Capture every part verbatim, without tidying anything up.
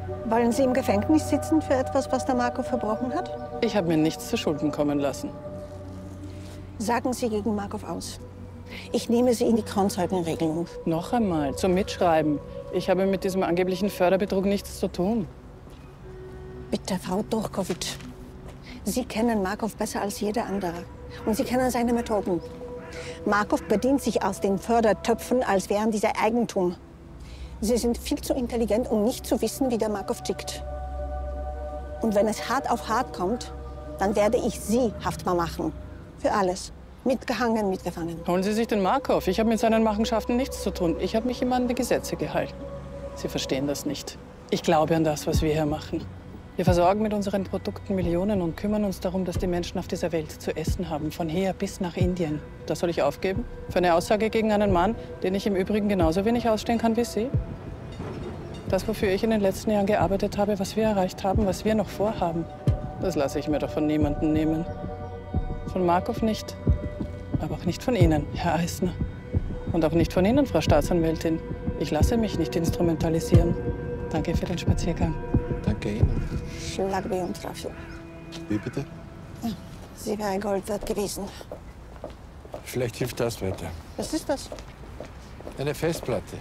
Wollen Sie im Gefängnis sitzen für etwas, was der Markov verbrochen hat? Ich habe mir nichts zu Schulden kommen lassen. Sagen Sie gegen Markov aus. Ich nehme Sie in die Kronzeugenregelung. Noch einmal, zum Mitschreiben. Ich habe mit diesem angeblichen Förderbetrug nichts zu tun. Bitte, Frau Durkovic. Sie kennen Markov besser als jeder andere. Und Sie kennen seine Methoden. Markov bedient sich aus den Fördertöpfen, als wären diese Eigentum. Sie sind viel zu intelligent, um nicht zu wissen, wie der Markov tickt. Und wenn es hart auf hart kommt, dann werde ich Sie haftbar machen. Für alles. Mitgehangen, mitgefangen. Holen Sie sich den Markov. Ich habe mit seinen Machenschaften nichts zu tun. Ich habe mich immer an die Gesetze gehalten. Sie verstehen das nicht. Ich glaube an das, was wir hier machen. Wir versorgen mit unseren Produkten Millionen und kümmern uns darum, dass die Menschen auf dieser Welt zu essen haben. Von hier bis nach Indien. Das soll ich aufgeben? Für eine Aussage gegen einen Mann, den ich im Übrigen genauso wenig ausstehen kann wie Sie? Das, wofür ich in den letzten Jahren gearbeitet habe, was wir erreicht haben, was wir noch vorhaben, das lasse ich mir doch von niemandem nehmen. Von Markov nicht, aber auch nicht von Ihnen, Herr Eisner. Und auch nicht von Ihnen, Frau Staatsanwältin. Ich lasse mich nicht instrumentalisieren. Danke für den Spaziergang. Danke Ihnen. Schlagbeuntragung. Wie bitte? Sie wäre Gold wert gewesen. Vielleicht hilft das weiter. Was ist das? Eine Festplatte.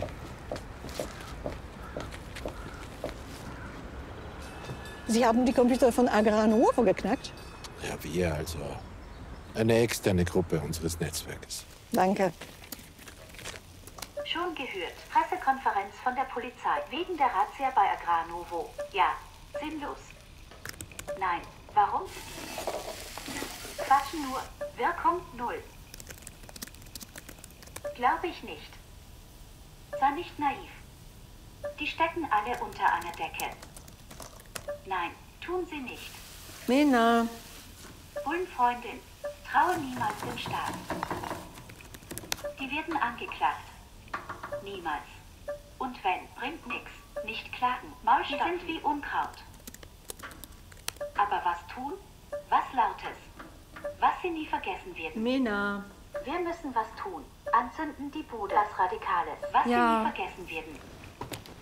Sie haben die Computer von Agrar Nuovo geknackt? Ja, wir also. Eine externe Gruppe unseres Netzwerkes. Danke. Schon gehört. Pressekonferenz von der Polizei wegen der Razzia bei Agrar Nuovo. Ja, sinnlos. Nein, warum? Quatschen nur. Wirkung null. Glaube ich nicht. Sei nicht naiv. Die stecken alle unter einer Decke. Nein, tun sie nicht. Mina. Bullenfreundin, traue niemals dem Staat. Die werden angeklagt. Niemals. Und wenn, bringt nix. Nicht klagen. Maulstapfen. Die sind wie Unkraut. Aber was tun? Was Lautes. Was sie nie vergessen werden. Mina. Wir müssen was tun. Anzünden die Bude. Was Radikales. Was Ja. sie nie vergessen werden.